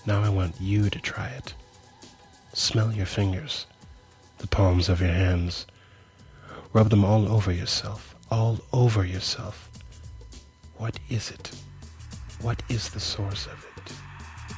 Now I want you to try it. Smell your fingers, the palms of your hands. Rub them all over yourself, all over yourself. What is it? What is the source of it?